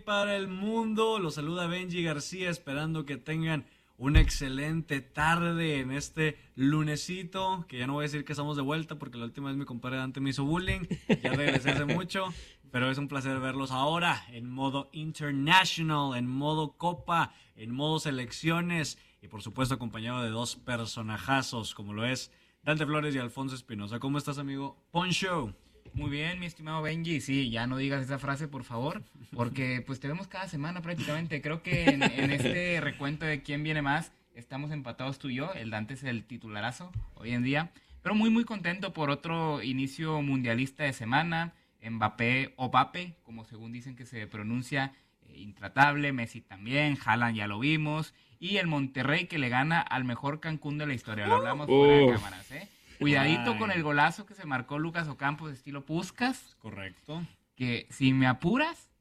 para el mundo. Los saluda Benji García, esperando que tengan una excelente tarde en este lunesito, que ya no voy a decir que estamos de vuelta porque la última vez mi compadre Dante me hizo bullying, ya regresé hace mucho, pero es un placer verlos ahora en modo international, en modo copa, en modo selecciones y por supuesto acompañado de dos personajazos como lo es Dante Flores y Alfonso Espinosa. ¿Cómo estás, amigo Poncho? Muy bien, mi estimado Benji. Sí, ya no digas esa frase, por favor, porque pues te vemos cada semana prácticamente. Creo que en este recuento de quién viene más, estamos empatados tú y yo. El Dante es el titularazo hoy en día, pero muy contento por otro inicio mundialista de semana. Mbappé o Pape, como según dicen que se pronuncia, intratable. Messi también, Haaland ya lo vimos, y el Monterrey que le gana al mejor Cancún de la historia. Lo hablamos fuera de cámaras, ¿eh? Cuidadito con el golazo que se marcó Lucas Ocampos estilo Puskás. Correcto. Que si me apuras,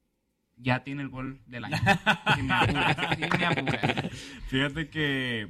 ya tiene el gol del año. Si me apuras. Fíjate que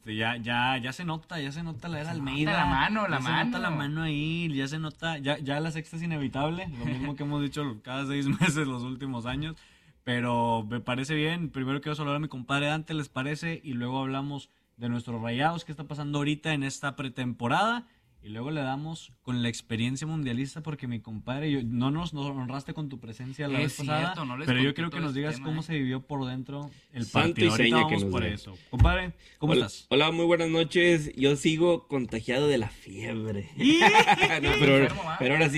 ya se nota la era Almeida. La mano. Se nota la mano ahí, ya se nota, ya la sexta es inevitable, lo mismo que hemos dicho cada 6 meses los últimos años, pero me parece bien. Primero quiero saludar a mi compadre Dante, ¿les parece? Y luego hablamos de nuestros Rayados, qué está pasando ahorita en esta pretemporada, y luego le damos con la experiencia mundialista, porque mi compadre, no nos honraste con tu presencia la vez pasada, pero yo quiero que nos digas cómo se vivió por dentro el partido. Ahorita vamos por eso. Compadre, ¿cómo estás? Hola, muy buenas noches. Yo sigo contagiado de la fiebre. No, pero ahora sí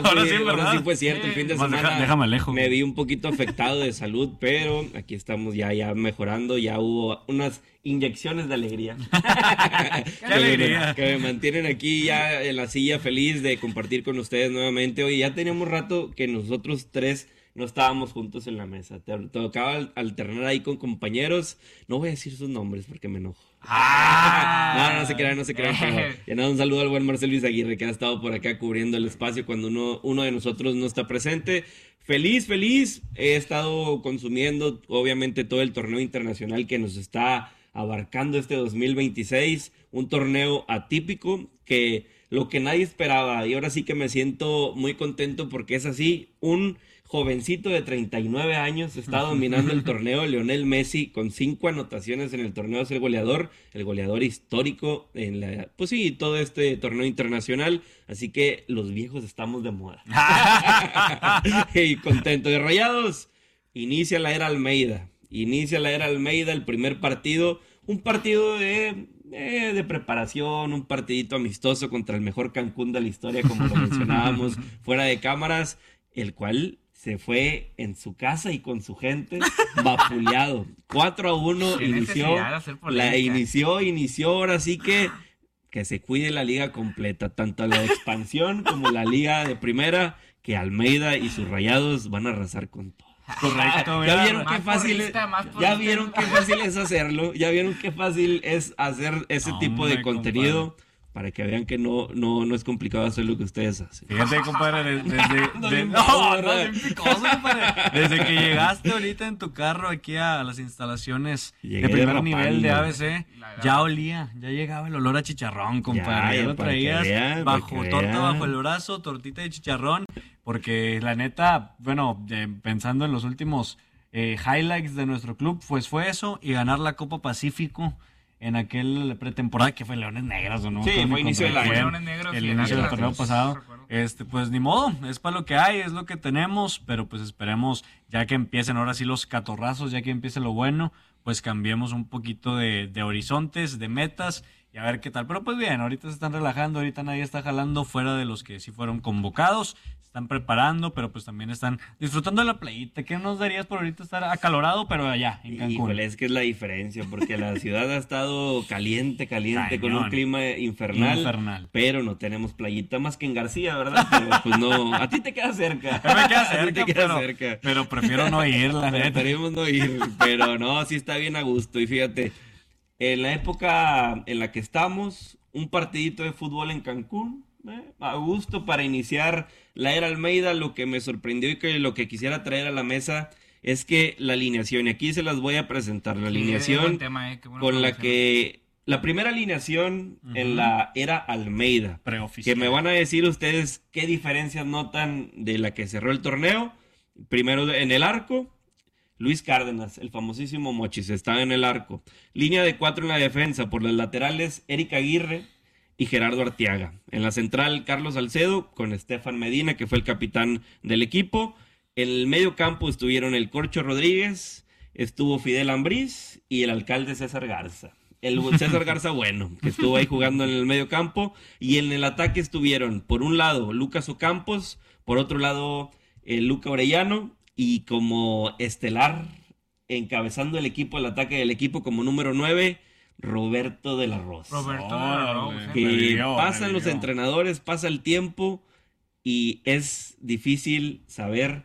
fue cierto. El fin de semana déjame lejos. Me vi un poquito afectado de salud, pero aquí estamos ya mejorando. Ya hubo unas inyecciones de alegría. ¡Qué alegría! Que me mantienen aquí ya en la silla, feliz de compartir con ustedes nuevamente. Oye, ya teníamos rato que nosotros tres no estábamos juntos en la mesa. Tocaba alternar ahí con compañeros. No voy a decir sus nombres porque me enojo. No se crean. Ya nada, un saludo al buen Marcelo Izaguirre, que ha estado por acá cubriendo el espacio cuando uno de nosotros no está presente. Feliz. He estado consumiendo, obviamente, todo el torneo internacional que nos está abarcando este 2026. Un torneo atípico, que lo que nadie esperaba. Y ahora sí que me siento muy contento porque es así. Un jovencito de 39 años está dominando el torneo. Lionel Messi, con 5 anotaciones en el torneo, es el goleador histórico en todo este torneo internacional. Así que los viejos estamos de moda. Y contento. De Rayados, inicia la era Almeida, el primer partido, un partido de preparación, un partidito amistoso contra el mejor Cancún de la historia, como lo mencionábamos fuera de cámaras, el cual se fue en su casa y con su gente vapuleado. 4-1 inició ahora sí que se cuide la liga completa, tanto la de expansión como la liga de primera, que Almeida y sus Rayados van a arrasar con todo. Correcto. ¿Ya vieron qué fácil es hacerlo? ¿Ya vieron qué fácil es hacer ese tipo de contenido? Compadre. Para que vean que no es complicado hacer lo que ustedes hacen. Fíjate, compadre, desde que llegaste ahorita en tu carro aquí a las instalaciones de primer nivel de ABC, ya llegaba el olor a chicharrón, compadre. Ya lo traías bajo el brazo, tortita de chicharrón, porque la neta, bueno, pensando en los últimos highlights de nuestro club, pues fue eso y ganar la Copa Pacífico en aquel pretemporada que fue Leones Negros, ¿o no? Sí, fue inicio del año. Leones Negros, el inicio del torneo pasado. Pues ni modo, es para lo que hay, es lo que tenemos, pero pues esperemos ya que empiecen ahora sí los catorrazos, ya que empiece lo bueno, pues cambiemos un poquito de horizontes, de metas y a ver qué tal. Pero pues bien, ahorita se están relajando, ahorita nadie está jalando fuera de los que sí fueron convocados, se están preparando, pero pues también están disfrutando de la playita. ¿Qué nos darías por ahorita estar acalorado, pero allá, en Cancún? Híjole, es que es la diferencia, porque la ciudad ha estado caliente, con un clima infernal, pero no tenemos playita más que en García, ¿verdad? Pero pues no, a ti te queda cerca. Me queda cerca, pero prefiero no ir, la neta. Preferimos no ir, pero no, sí está bien a gusto. Y fíjate, en la época en la que estamos, un partidito de fútbol en Cancún, a gusto para iniciar la era Almeida. Lo que me sorprendió y lo que quisiera traer a la mesa es que la alineación, y aquí se las voy a presentar, la alineación con la que... La primera alineación en la era Almeida, que me van a decir ustedes qué diferencias notan de la que cerró el torneo. Primero en el arco, Luis Cárdenas, el famosísimo Mochis, estaba en el arco. Línea de 4 en la defensa, por las laterales, Eric Aguirre y Gerardo Arteaga. En la central, Carlos Salcedo con Estefan Medina, que fue el capitán del equipo. En el medio campo estuvieron el Corcho Rodríguez, estuvo Fidel Ambriz y el alcalde César Garza. El César Garza, bueno, que estuvo ahí jugando en el medio campo. Y en el ataque estuvieron, por un lado, Lucas Ocampos, por otro lado, Luca Orellano, y como estelar, encabezando el equipo, el ataque del equipo como número 9, Roberto de la Rosa. Roberto de la Rosa. Que pasan los entrenadores, pasa el tiempo y es difícil saber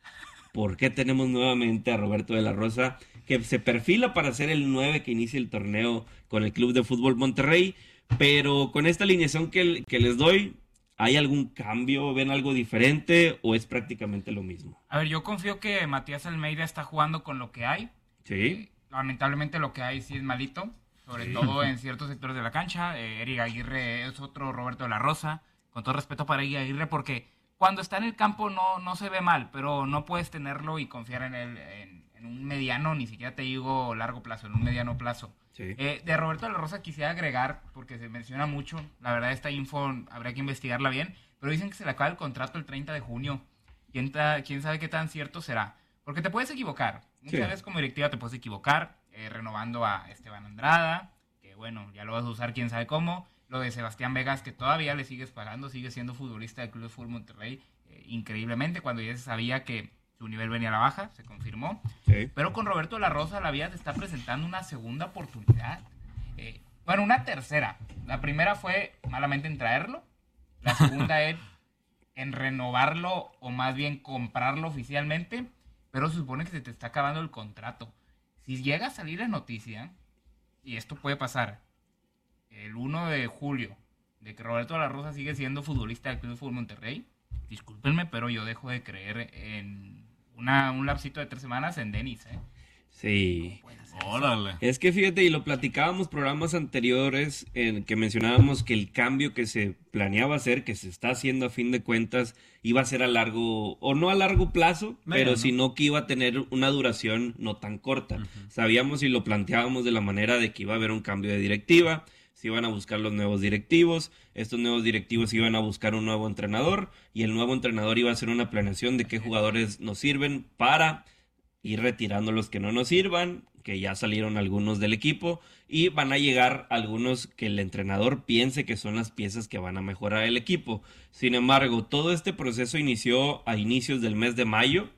por qué tenemos nuevamente a Roberto de la Rosa, que se perfila para ser el 9 que inicia el torneo con el Club de Fútbol Monterrey, pero con esta alineación que les doy, ¿hay algún cambio? ¿Ven algo diferente o es prácticamente lo mismo? A ver, yo confío que Matías Almeida está jugando con lo que hay. Sí. Lamentablemente lo que hay sí es malito, sobre todo en ciertos sectores de la cancha. Eric Aguirre es otro Roberto de la Rosa, con todo respeto para Eric Aguirre, porque cuando está en el campo no se ve mal, pero no puedes tenerlo y confiar en él en un mediano, ni siquiera te digo largo plazo, en un mediano plazo. Sí. De Roberto de la Rosa quisiera agregar, porque se menciona mucho, la verdad esta info habría que investigarla bien, pero dicen que se le acaba el contrato el 30 de junio. ¿Quién sabe qué tan cierto será? Porque te puedes equivocar. Muchas veces como directiva te puedes equivocar, renovando a Esteban Andrada, que bueno, ya lo vas a usar quién sabe cómo. Lo de Sebastián Vegas, que todavía le sigues pagando, sigue siendo futbolista del Club de Fútbol Monterrey, increíblemente, cuando ya se sabía que su nivel venía a la baja, se confirmó. Sí. Pero con Roberto de la Rosa la vida te está presentando una segunda oportunidad. Bueno, una tercera. La primera fue malamente en traerlo. La segunda es en renovarlo o más bien comprarlo oficialmente. Pero se supone que se te está acabando el contrato. Si llega a salir la noticia, y esto puede pasar, el 1 de julio, de que Roberto de la Rosa sigue siendo futbolista del Club de Fútbol Monterrey, discúlpenme, pero yo dejo de creer en un lapsito de 3 semanas en Denis, ¿eh? Sí. Órale. Es que fíjate, y lo platicábamos programas anteriores en que mencionábamos que el cambio que se planeaba hacer, que se está haciendo a fin de cuentas, iba a ser a largo, o no a largo plazo, pero sino que iba a tener una duración no tan corta. Sabíamos y lo planteábamos de la manera de que iba a haber un cambio de directiva, se iban a buscar los nuevos directivos, estos nuevos directivos iban a buscar un nuevo entrenador, y el nuevo entrenador iba a hacer una planeación de qué jugadores nos sirven para ir retirando los que no nos sirvan, que ya salieron algunos del equipo, y van a llegar algunos que el entrenador piense que son las piezas que van a mejorar el equipo. Sin embargo, todo este proceso inició a inicios del mes de mayo,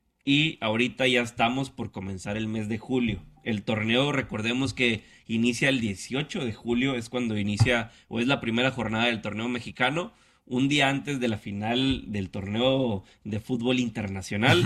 y ahorita ya estamos por comenzar el mes de julio. El torneo, recordemos que inicia el 18 de julio, es cuando inicia, o es la primera jornada del torneo mexicano, un día antes de la final del torneo de fútbol internacional,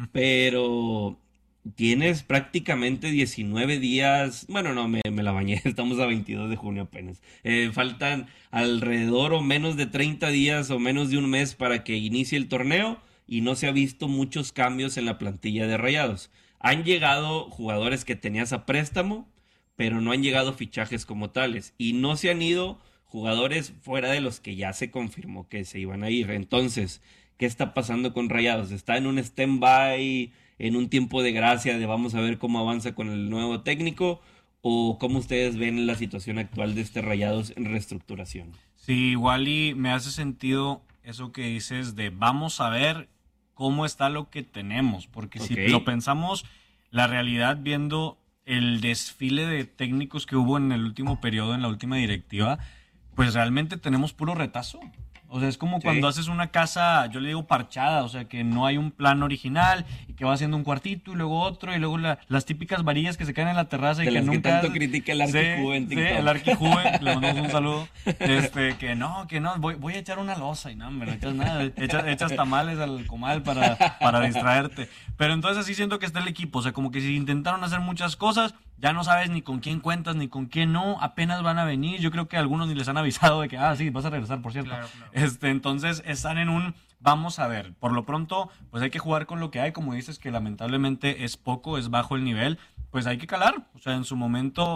pero tienes prácticamente 19 días, bueno, no, me la bañé, estamos a 22 de junio apenas, faltan alrededor o menos de 30 días o menos de un mes para que inicie el torneo, y no se ha visto muchos cambios en la plantilla de Rayados. Han llegado jugadores que tenías a préstamo, pero no han llegado fichajes como tales, y no se han ido jugadores fuera de los que ya se confirmó que se iban a ir. Entonces, ¿qué está pasando con Rayados? ¿Está en un stand-by, en un tiempo de gracia de vamos a ver cómo avanza con el nuevo técnico? ¿O cómo ustedes ven la situación actual de este Rayados en reestructuración? Sí, igual y me hace sentido eso que dices de vamos a ver cómo está lo que tenemos, porque si lo pensamos, la realidad viendo el desfile de técnicos que hubo en el último periodo, en la última directiva, pues realmente tenemos puro retazo. O sea, es como cuando haces una casa, yo le digo parchada, o sea, que no hay un plan original y que va haciendo un cuartito y luego otro y luego las típicas varillas que se caen en la terraza y de que las nunca... que tanto critica el Arquijuve en TikTok. Sí, el Arquijuve, le mandamos un saludo. Que no, voy a echar una losa y no, hombre, no echas nada, echas tamales al comal para distraerte. Pero entonces así siento que está el equipo, o sea, como que si intentaron hacer muchas cosas, ya no sabes ni con quién cuentas ni con quién no, apenas van a venir, yo creo que algunos ni les han avisado de que, sí, vas a regresar, por cierto. Claro. Entonces están en un, vamos a ver, por lo pronto, pues hay que jugar con lo que hay, como dices, que lamentablemente es poco, es bajo el nivel, pues hay que calar, o sea, en su momento,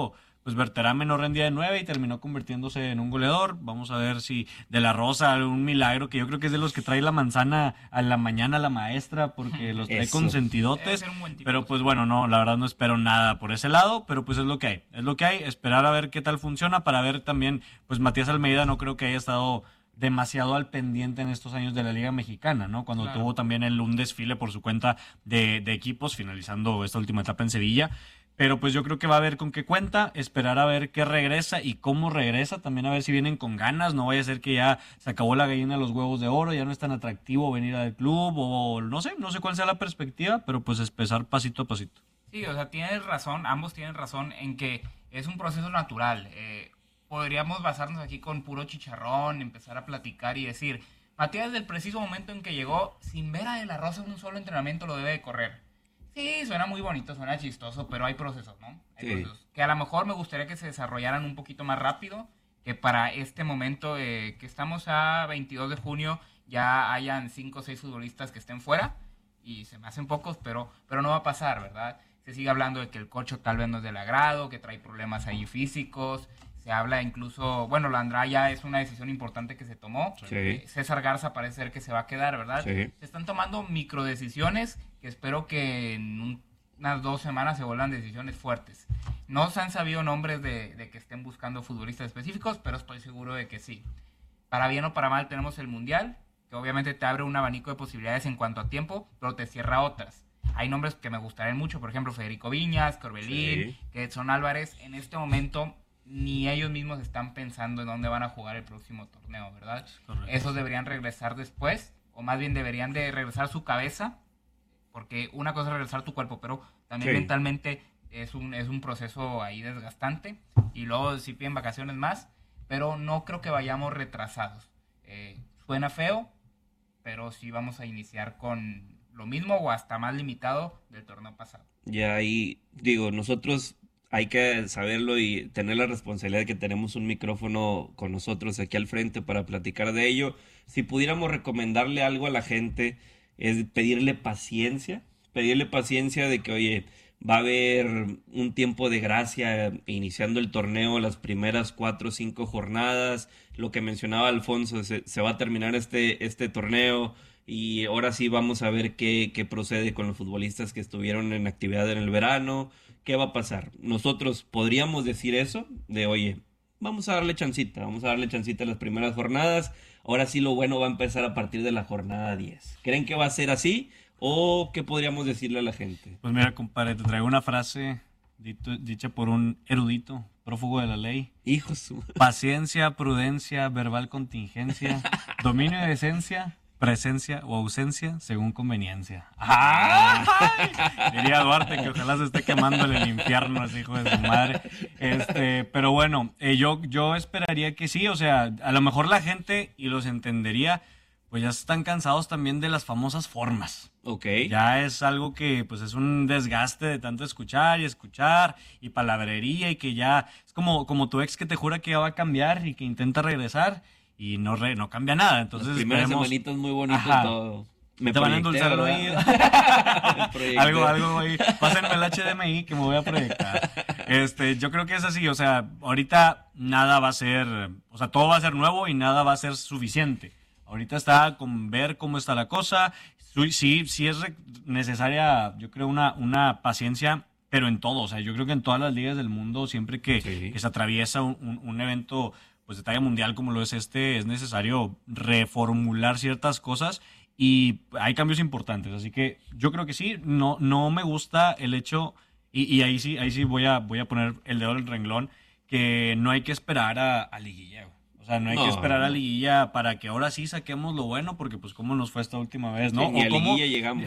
pues Berterame no rendía de 9 y terminó convirtiéndose en un goleador. Vamos a ver si De La Rosa, un milagro, que yo creo que es de los que trae la manzana a la mañana a la maestra, porque los trae Eso. consentidotes. Debe ser un buen tipo. Pero pues bueno, no, la verdad no espero nada por ese lado, pero pues es lo que hay. Es lo que hay, esperar a ver qué tal funciona, para ver también, pues Matías Almeida no creo que haya estado demasiado al pendiente en estos años de la Liga Mexicana, ¿no? Cuando Claro. tuvo también un desfile por su cuenta de equipos, finalizando esta última etapa en Sevilla. Pero pues yo creo que va a ver con qué cuenta, esperar a ver qué regresa y cómo regresa, también a ver si vienen con ganas, no vaya a ser que ya se acabó la gallina de los huevos de oro, ya no es tan atractivo venir al club, o no sé cuál sea la perspectiva, pero pues empezar pasito a pasito. Sí, o sea, tienes razón, ambos tienen razón en que es un proceso natural. Podríamos basarnos aquí con puro chicharrón, empezar a platicar y decir, Matías, desde el preciso momento en que llegó, sin ver a De La Rosa en un solo entrenamiento, lo debe de correr. Sí, suena muy bonito, suena chistoso, pero hay procesos, ¿no? Hay Sí. procesos que a lo mejor me gustaría que se desarrollaran un poquito más rápido, que para este momento, que estamos a 22 de junio, ya hayan 5 o 6 futbolistas que estén fuera, y se me hacen pocos, pero no va a pasar, ¿verdad? Se sigue hablando de que el Cocho tal vez no es del agrado, que trae problemas ahí físicos, se habla incluso, bueno, la Andraya es una decisión importante que se tomó. Sí. César Garza parece ser que se va a quedar, ¿verdad? Sí. Se están tomando microdecisiones que espero que en unas 2 semanas se vuelvan decisiones fuertes. No se han sabido nombres de que estén buscando futbolistas específicos, pero estoy seguro de que sí. Para bien o para mal tenemos el Mundial, que obviamente te abre un abanico de posibilidades en cuanto a tiempo, pero te cierra otras. Hay nombres que me gustarían mucho, por ejemplo, Federico Viñas, Corbelín, Sí. que Edson Álvarez. En este momento ni ellos mismos están pensando en dónde van a jugar el próximo torneo, ¿verdad? Correcto. Esos deberían regresar después, o más bien deberían de regresar su cabeza, porque una cosa es regresar tu cuerpo, pero también Sí. mentalmente es un proceso ahí desgastante, y luego si piden vacaciones más, pero no creo que vayamos retrasados. Suena feo, pero sí vamos a iniciar con lo mismo o hasta más limitado del torneo pasado. Ya ahí, digo, nosotros hay que saberlo y tener la responsabilidad de que tenemos un micrófono con nosotros aquí al frente para platicar de ello. Si pudiéramos recomendarle algo a la gente, es pedirle paciencia de que, oye, va a haber un tiempo de gracia iniciando el torneo, las primeras 4 o 5 jornadas, lo que mencionaba Alfonso, se va a terminar este torneo. Y ahora sí vamos a ver qué procede con los futbolistas que estuvieron en actividad en el verano. ¿Qué va a pasar? Nosotros podríamos decir eso, de oye, vamos a darle chancita a las primeras jornadas. Ahora sí lo bueno va a empezar a partir de la jornada 10. ¿Creen que va a ser así? ¿O qué podríamos decirle a la gente? Pues mira, compadre, te traigo una frase dicha por un erudito, prófugo de la ley. Hijo su... Paciencia, prudencia, verbal contingencia, dominio de esencia, presencia o ausencia según conveniencia. ¡Ay! Diría Duarte que ojalá se esté quemando en el infierno ese hijo de su madre. Pero bueno, yo esperaría que sí, o sea, a lo mejor la gente, y los entendería, pues ya están cansados también de las famosas formas. Ok. Ya es algo que pues es un desgaste de tanto escuchar y palabrería, y que ya es como tu ex que te jura que ya va a cambiar y que intenta regresar y no cambia nada. Entonces Las primeras esperemos- semanitas muy bonito Ajá. todo. Me te van a proyecté, endulzar el ¿verdad? oído. Me proyecté. algo ahí. Pásenme el HDMI que me voy a proyectar. Yo creo que es así, o sea, ahorita nada va a ser, o sea, todo va a ser nuevo y nada va a ser suficiente. Ahorita está con ver cómo está la cosa. Sí es necesaria, yo creo, una paciencia, pero en todo. O sea, yo creo que en todas las ligas del mundo, siempre que Sí. se atraviesa un evento pues de talla mundial como lo es es necesario reformular ciertas cosas y hay cambios importantes. Así que yo creo que sí, no me gusta el hecho, y ahí sí voy a poner el dedo en el renglón, que no hay que esperar a liguilla, güey. O sea, no hay No, que esperar a no. liguilla para que ahora sí saquemos lo bueno, porque pues cómo nos fue esta última vez, ¿no? Sí, ni O a cómo- liguilla llegamos.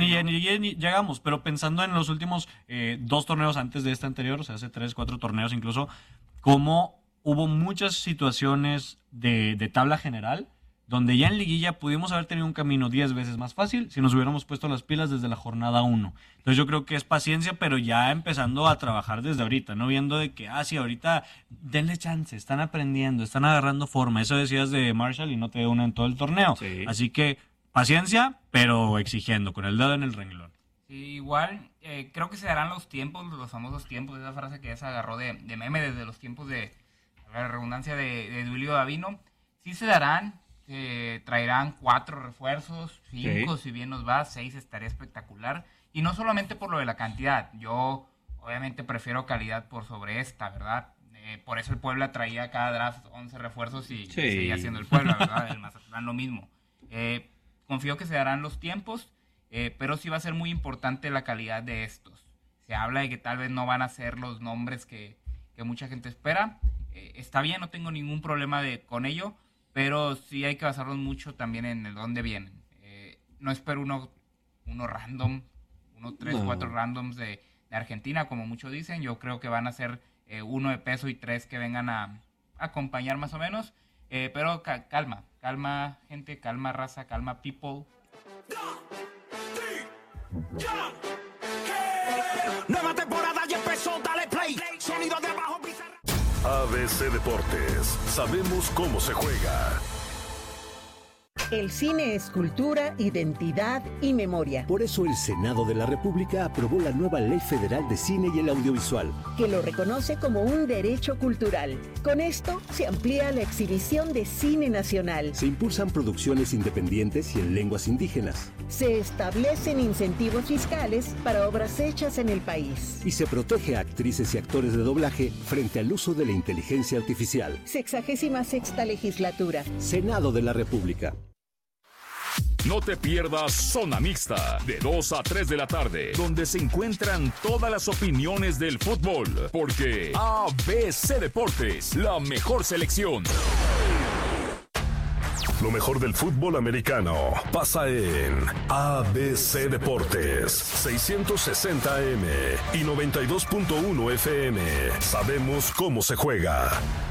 ni llegamos, pero pensando en los últimos 2 torneos antes de este anterior, o sea, hace 3, 4 torneos incluso, cómo hubo muchas situaciones de tabla general donde ya en liguilla pudimos haber tenido un camino 10 veces más fácil si nos hubiéramos puesto las pilas desde la jornada 1. Entonces yo creo que es paciencia, pero ya empezando a trabajar desde ahorita, no viendo de que, sí, ahorita denle chance, están aprendiendo, están agarrando forma. Eso decías de Marshall y no te dio una en todo el torneo. Sí. Así que paciencia, pero exigiendo, con el dedo en el renglón. Sí, igual, creo que se darán los tiempos, los famosos tiempos, esa frase que ya se agarró de meme desde los tiempos de la redundancia de Duilio Davino. Sí se darán, traerán 4 refuerzos, 5 si bien nos va, 6 estaría espectacular. Y no solamente por lo de la cantidad, yo obviamente prefiero calidad por sobre esta, ¿verdad? Por eso el Puebla traía cada draft 11 refuerzos y seguía siendo el Puebla, ¿verdad? El Mazatlán lo mismo. Confío que se darán los tiempos, pero sí va a ser muy importante la calidad de estos. Se habla de que tal vez no van a ser los nombres que mucha gente espera. Está bien, no tengo ningún problema con ello, pero sí hay que basarnos mucho también en el dónde vienen. No espero uno random, 3, 4 randoms de Argentina, como muchos dicen. Yo creo que van a ser 1 de peso y 3 que vengan a acompañar más o menos. Pero calma gente, calma raza, calma people. Nueva temporada ya empezó, dale play. Sonido de abajo, ABC Deportes, sabemos cómo se juega. El cine es cultura, identidad y memoria. Por eso el Senado de la República aprobó la nueva Ley Federal de Cine y el Audiovisual, que lo reconoce como un derecho cultural. Con esto se amplía la exhibición de cine nacional. Se impulsan producciones independientes y en lenguas indígenas. Se establecen incentivos fiscales para obras hechas en el país. Y se protege a actrices y actores de doblaje frente al uso de la inteligencia artificial. 66ª legislatura. Senado de la República. No te pierdas Zona Mixta, de 2 a 3 de la tarde, donde se encuentran todas las opiniones del fútbol, porque ABC Deportes, la mejor selección. Lo mejor del fútbol americano pasa en ABC Deportes, 660 AM y 92.1 FM. Sabemos cómo se juega.